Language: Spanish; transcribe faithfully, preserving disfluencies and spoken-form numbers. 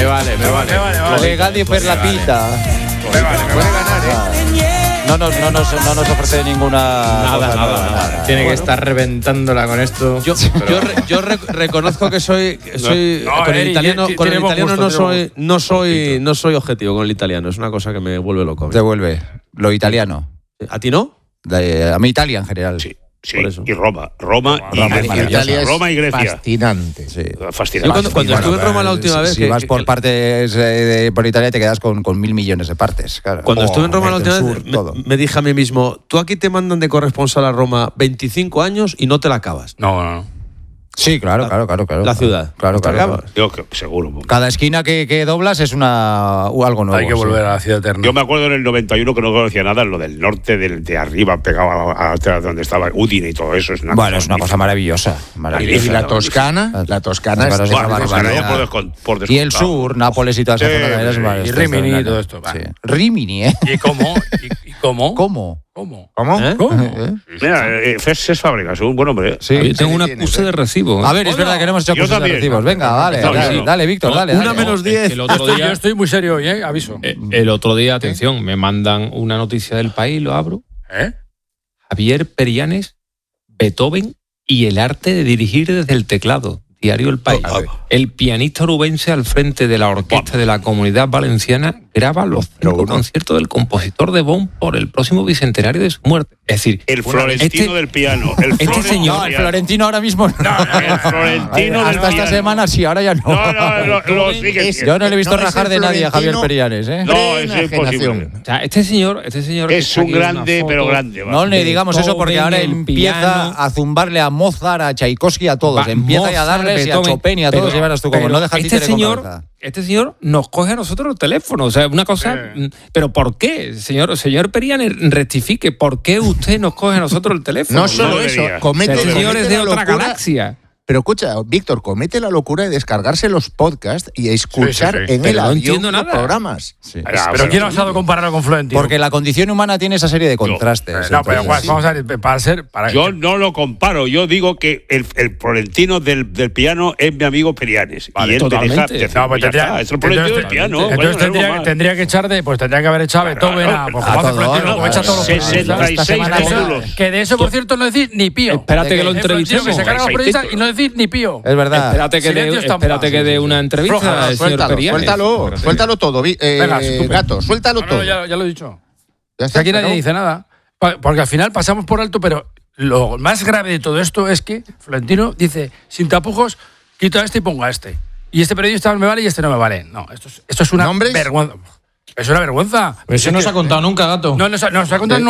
vale, me vale. Me vale, vale. Legali per la pita. Me vale, me Puede vale. ganar, ¿eh? No nos, no, nos, no nos ofrece ninguna. Nada, cosa, nada, nada. Tiene que Bueno, estar reventándola con esto. Yo, yo, re- yo re- reconozco que soy, que soy No, con el Eri, italiano, tiene con el buen italiano gusto, no tiene buen soy, no soy, no soy objetivo con el italiano. Es una cosa que me vuelve loco. Devuelve. Lo italiano. ¿A ti no? De- a mí Italia en general. Sí, sí. Por eso. Y Roma. Roma, y Roma, Grecia. maravillosa. Roma y Grecia. Fascinante. Sí. Fascinante. Yo cuando, cuando Bueno, estuve en Roma la última vez, Si que, vas por que- partes eh, de- por Italia te quedas con, con mil millones de partes. Claro. cuando Oh, estuve en Roma la norte, última sur, vez, todo. me, me dije a mí mismo, tú aquí te mandan de corresponsal a Roma veinticinco años y no te la acabas. No, no, no. Sí, claro, claro, claro, claro. La ciudad. Claro, ¿No te claro. acabas? claro. Yo que- seguro. Cada esquina que, que doblas es una o algo nuevo. Hay que sí. volver a la ciudad eterna. Yo me acuerdo en el noventa y uno que no conocía nada, lo del norte, del, de arriba, pegado a, a- a donde estaba Udine y todo eso. Es una Bueno, es una cosa magnífica. maravillosa. Y maravillosa. la Toscana, la Toscana Claro, es sí, una Bueno, barbaridad. por descont- por Y el descontado. sur, Nápoles y toda esa Sí, zona también es sí. mar- Y esto Rimini es y todo esto, va. Sí. Rimini, ¿eh? ¿Y cómo? ¿Y, y cómo? ¿Cómo? ¿Cómo? ¿Cómo? ¿Eh? ¿Cómo? ¿Eh? Mira, eh, Fes es fábrica, es un buen hombre. ¿eh? Sí. Yo tengo un tienes, acuse ¿eh? de recibo. A ver, es verdad que no hemos hecho Yo cursos de también. recibos. Venga, vale, No, dale, yo no. dale, Víctor, dale. Una dale. menos diez. El otro Yo día, estoy muy serio hoy, ¿eh? Aviso. eh, el otro día, atención, me mandan una noticia del País, lo abro. ¿Eh? Javier Perianes, Beethoven y el arte de dirigir desde el teclado. Diario El País. Ah, El pianista orubense al frente de la orquesta de la Comunidad Valenciana graba los cinco conciertos del compositor de Bonn por el próximo bicentenario de su muerte. Es decir, El florentino este- del piano. El este florentino señor, No, del el piano. Florentino ahora mismo no. El florentino del Hasta esta piano. semana sí, ahora ya no. No, no, lo, lo sigue Es- siendo. Yo no le he visto No, es rajar el de nadie a Javier Florentino. Perianes, ¿eh? No, es Enajenación. imposible. o sea, este señor, este señor que Es está un aquí en una grande, foto, pero grande. va. No le digamos eso porque ahora Beethoven en empieza piano. a zumbarle a Mozart, a Tchaikovsky, a todos. Va, Empieza ya a Mozart, darles y a Beethoven, Chopin y a todos. pero- Y verás tú como pero no deja el este títere con señor, cabeza. este señor nos coge a nosotros el teléfono. O sea, una cosa. Sí. mm, ¿Pero por qué? Señor, señor Perianes, rectifique. ¿Por qué usted nos coge a nosotros el teléfono? No solo eso, debería. comete, Este señor comete es de la otra locura. galaxia. Pero escucha, Víctor, comete la locura de descargarse los podcasts y escuchar Sí, sí, sí. en Pero el no avión entiendo los nada. programas. Sí. Ah, Pero bueno. ¿quién ha osado compararlo con Florentino? Porque la condición humana tiene esa serie de contrastes. No, pero entonces, Juan, sí. vamos a ver, para ser... Para Yo no lo comparo, yo digo que el, el florentino del, del piano es mi amigo Perianes. Vale, y él totalmente. me deja, No, pues ya tendría, está, es el florentino del piano. entonces coño, no tendría, algo más. tendría que echar de, pues tendría que haber echado a Beethoven a, pues, a como hace todo, Florentino, ¿no? como echa todos los sesenta y Esta seis semana- módulos. Que de eso, por cierto, no decís ni pío. Espérate que lo El Florentino entrevistemos. que se carga a los periodistas y no decís ni pío. Es verdad. Espérate que dé, Silencio estampa. espérate que dé una entrevista Floja, al señor Suéltalo, Perianes. suéltalo, Espérate. suéltalo todo, vi- eh, Venga, estupendo. Gato, suéltalo No, todo. no, ya, ya lo he dicho. Ya O sea, aquí nadie ¿no? dice nada. Pa- Porque al final pasamos por alto, pero lo más grave de todo esto es que Florentino dice, sin tapujos, quito a este y pongo a este. Y este periodista me vale y este no me vale. No, esto es, esto es una ¿Nombres? vergüenza. Es una vergüenza. Eso no se ha contado nunca, gato. No, no, se- no, se ha contado